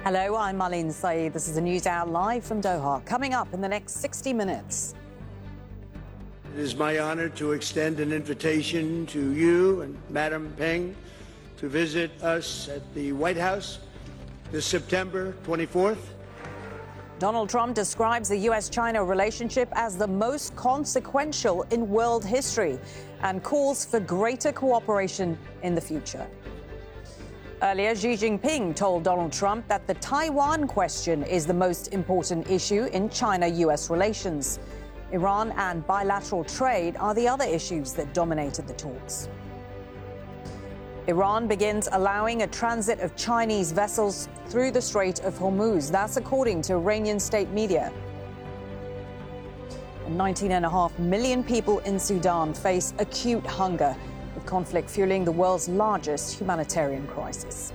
Hello, I'm Marlene Saeed. This is the News Hour live from Doha. Coming up in the next 60 minutes. It is my honor to extend an invitation to you and Madam Peng to visit us at the White House this September 24th. Donald Trump describes the U.S.-China relationship as the most consequential in world history and calls for greater cooperation in the future. Earlier, Xi Jinping told Donald Trump that the Taiwan question is the most important issue in China-U.S. relations. Iran and bilateral trade are the other issues that dominated the talks. Iran begins allowing a transit of Chinese vessels through the Strait of Hormuz. That's according to Iranian state media. 19.5 million people in Sudan face acute hunger, with conflict fueling the world's largest humanitarian crisis.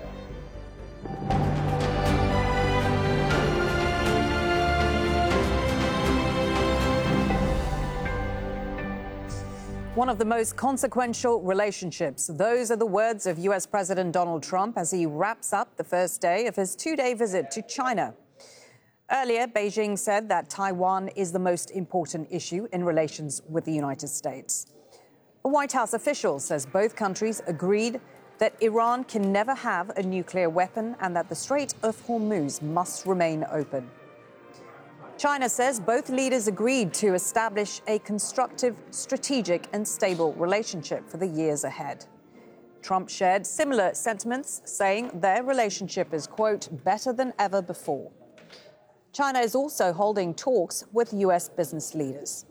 One of the most consequential relationships. Those are the words of U.S. President Donald Trump as he wraps up the first day of his two-day visit to China. Earlier, Beijing said that Taiwan is the most important issue in relations with the United States. A White House official says both countries agreed that Iran can never have a nuclear weapon and that the Strait of Hormuz must remain open. China says both leaders agreed to establish a constructive, strategic and stable relationship for the years ahead. Trump shared similar sentiments, saying their relationship is, quote, better than ever before. China is also holding talks with U.S. business leaders.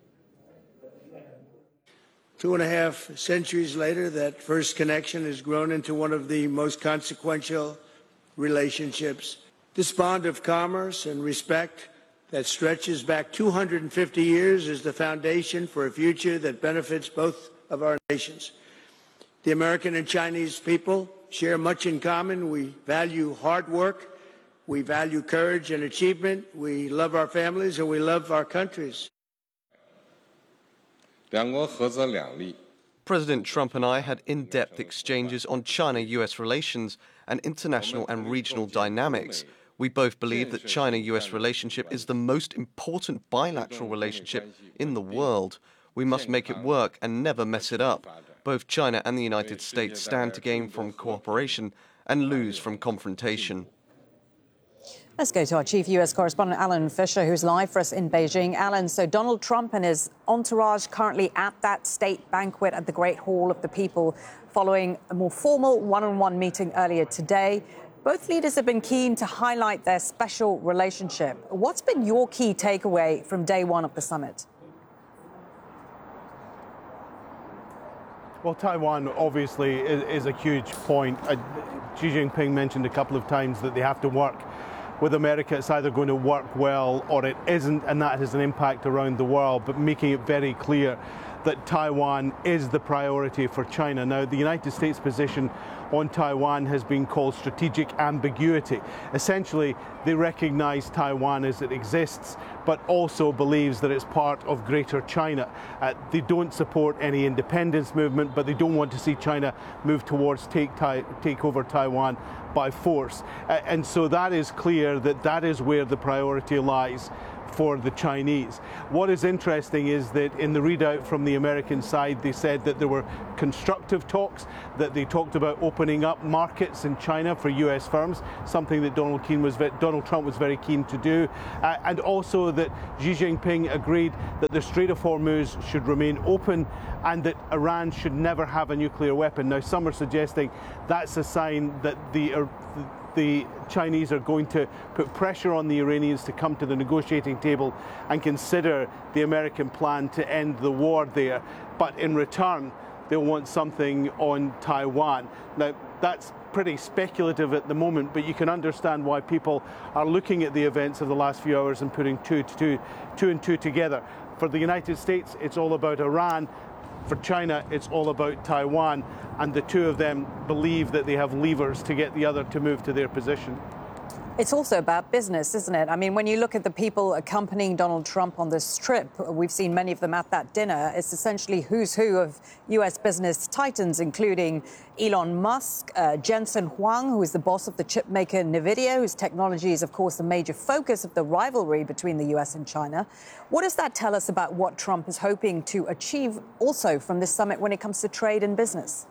2.5 centuries later, that first connection has grown into one of the most consequential relationships. This bond of commerce and respect that stretches back 250 years is the foundation for a future that benefits both of our nations. The American and Chinese people share much in common. We value hard work, we value courage and achievement, we love our families, and we love our countries. President Trump and I had in-depth exchanges on China-US relations and international and regional dynamics. We both believe that China-US relationship is the most important bilateral relationship in the world. We must make it work and never mess it up. Both China and the United States stand to gain from cooperation and lose from confrontation. Let's go to our chief U.S. correspondent, Alan Fisher, who's live for us in Beijing. Alan, so Donald Trump and his entourage currently at that state banquet at the Great Hall of the People following a more formal one-on-one meeting earlier today. Both leaders have been keen to highlight their special relationship. What's been your key takeaway from day one of the summit? Well, Taiwan obviously is a huge point. Xi Jinping mentioned a couple of times that they have to work with America. It's either going to work well or it isn't, and that has an impact around the world, but making it very clear that Taiwan is the priority for China. Now, the United States position on Taiwan has been called strategic ambiguity. Essentially, they recognize Taiwan as it exists, but also believes that it's part of Greater China. They don't support any independence movement, but they don't want to see China move towards take over Taiwan by force. And so that is clear that that is where the priority lies for the Chinese. What is interesting is that in the readout from the American side, they said that there were constructive talks, that they talked about opening up markets in China for US firms, something that Donald Trump was very keen to do, and also that Xi Jinping agreed that the Strait of Hormuz should remain open and that Iran should never have a nuclear weapon. Now, some are suggesting that's a sign that the Chinese are going to put pressure on the Iranians to come to the negotiating table and consider the American plan to end the war there. But in return, they'll want something on Taiwan. Now, that's pretty speculative at the moment, but you can understand why people are looking at the events of the last few hours and putting two and two together. For the United States, it's all about Iran. For China, it's all about Taiwan, and the two of them believe that they have levers to get the other to move to their position. It's also about business, isn't it? I mean, when you look at the people accompanying Donald Trump on this trip, we've seen many of them at that dinner. It's essentially who's who of U.S. business titans, including Elon Musk, Jensen Huang, who is the boss of the chip maker NVIDIA, whose technology is, of course, a major focus of the rivalry between the U.S. and China. What does that tell us about what Trump is hoping to achieve also from this summit when it comes to trade and business?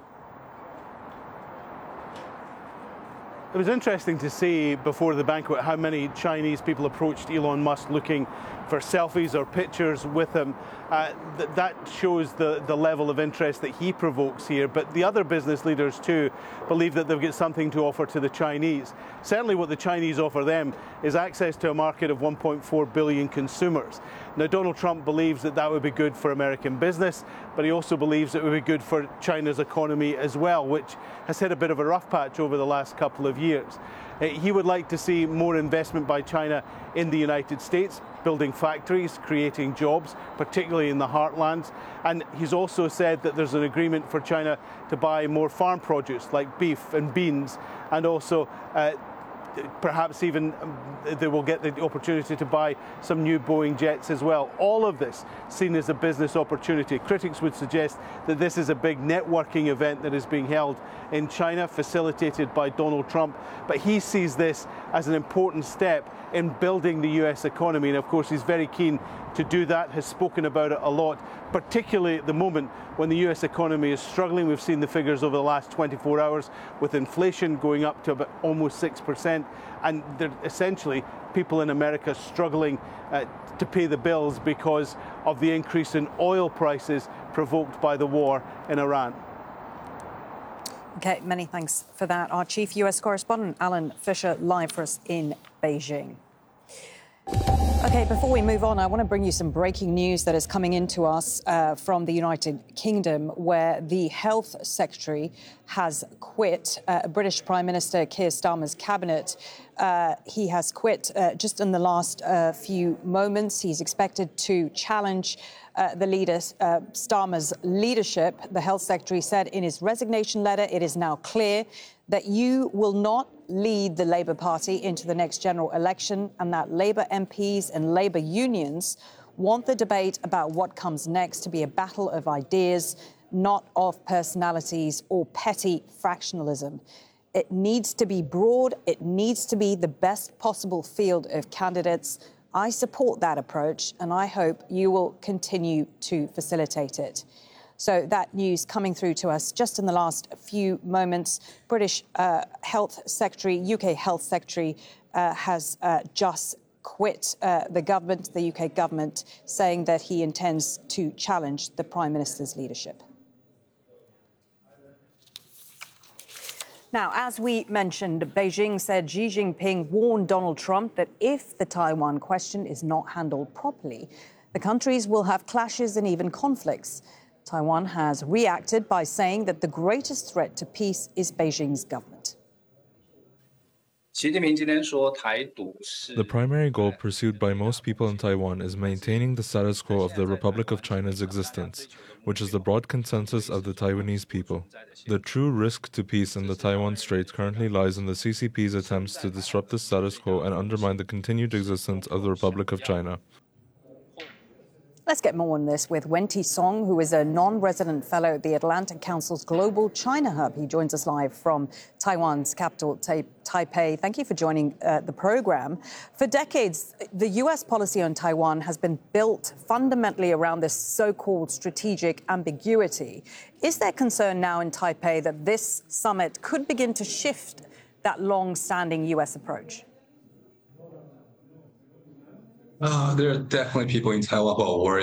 It was interesting to see before the banquet how many Chinese people approached Elon Musk looking for selfies or pictures with him. That shows the level of interest that he provokes here. But the other business leaders too believe that they've got something to offer to the Chinese. Certainly what the Chinese offer them is access to a market of 1.4 billion consumers. Now, Donald Trump believes that that would be good for American business, but he also believes it would be good for China's economy as well, which has hit a bit of a rough patch over the last couple of years. He would like to see more investment by China in the United States, building factories, creating jobs, particularly in the heartlands. And he's also said that there's an agreement for China to buy more farm produce like beef and beans, and also perhaps even they will get the opportunity to buy some new Boeing jets as well. All of this seen as a business opportunity. Critics would suggest that this is a big networking event that is being held in China, facilitated by Donald Trump. But he sees this as an important step in building the US economy. And of course, he's very keen to do that, has spoken about it a lot, particularly at the moment when the US economy is struggling. We've seen the figures over the last 24 hours with inflation going up to about almost 6%. And they're essentially people in America struggling to pay the bills because of the increase in oil prices provoked by the war in Iran. OK, many thanks for that. Our chief US correspondent, Alan Fisher, live for us in Beijing. OK, before we move on, I want to bring you some breaking news that is coming into us from the United Kingdom, where the Health Secretary has quit. British Prime Minister Keir Starmer's cabinet. He has quit just in the last few moments. He's expected to challenge the leader, Starmer's leadership. The Health Secretary said in his resignation letter, it is now clear that you will not lead the Labour Party into the next general election, and that Labour MPs and Labour unions want the debate about what comes next to be a battle of ideas, not of personalities or petty fractionalism. It needs to be broad. It needs to be the best possible field of candidates. I support that approach, and I hope you will continue to facilitate it. So that news coming through to us just in the last few moments. British Health Secretary, UK Health Secretary, has just quit the government, the UK government, saying that he intends to challenge the Prime Minister's leadership. Now, as we mentioned, Beijing said Xi Jinping warned Donald Trump that if the Taiwan question is not handled properly, the countries will have clashes and even conflicts. Taiwan has reacted by saying that the greatest threat to peace is Beijing's government. The primary goal pursued by most people in Taiwan is maintaining the status quo of the Republic of China's existence, which is the broad consensus of the Taiwanese people. The true risk to peace in the Taiwan Strait currently lies in the CCP's attempts to disrupt the status quo and undermine the continued existence of the Republic of China. Let's get more on this with Wen-Ti Song, who is a non-resident fellow at the Atlantic Council's Global China Hub. He joins us live from Taiwan's capital, Taipei. Thank you for joining the program. For decades, the U.S. policy on Taiwan has been built fundamentally around this so-called strategic ambiguity. Is there concern now in Taipei that this summit could begin to shift that long-standing U.S. approach? There are definitely people in Taiwan who are worried